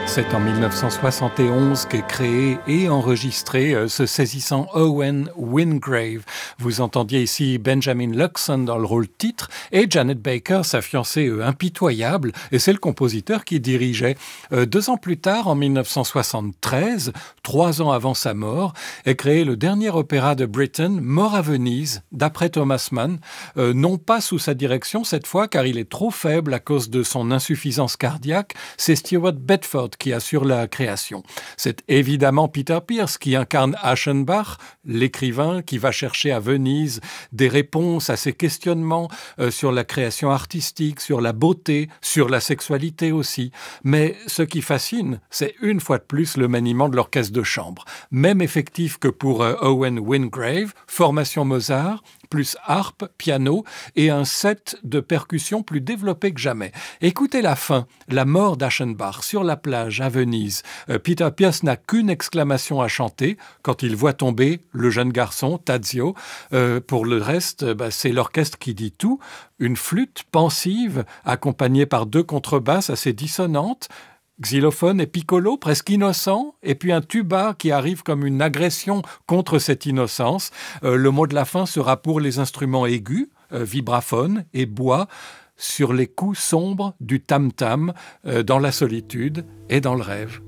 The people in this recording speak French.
C'est en 1971 qu'est créé et enregistré ce saisissant Owen Wingrave. Vous entendiez ici Benjamin Luxon dans le rôle titre et Janet Baker, sa fiancée impitoyable, et c'est le compositeur qui dirigeait. 2 ans plus tard, en 1973, 3 ans avant sa mort, est créé le dernier opéra de Britten, Mort à Venise, d'après Thomas Mann, non pas sous sa direction cette fois, car il est trop faible à cause de son insuffisance cardiaque. C'est Stewart Bedford qui assure la création. C'est évidemment Peter Pierce qui incarne Aschenbach, l'écrivain qui va chercher à Venise des réponses à ses questionnements sur la création artistique, sur la beauté, sur la sexualité aussi. Mais ce qui fascine, c'est une fois de plus le maniement de l'orchestre de chambre. Même effectif que pour Owen Wingrave, formation Mozart, plus harpe, piano et un set de percussions plus développé que jamais. Écoutez la fin, la mort d'Aschenbach sur la plage à Venise. Peter Pierce n'a qu'une exclamation à chanter quand il voit tomber le jeune garçon, Tadzio. Pour le reste, c'est l'orchestre qui dit tout. Une flûte pensive accompagnée par 2 contrebasses assez dissonantes, xylophone et piccolo, presque innocent, et puis un tuba qui arrive comme une agression contre cette innocence. Le mot de la fin sera pour les instruments aigus, vibraphone et bois, sur les coups sombres du tam-tam, dans la solitude et dans le rêve.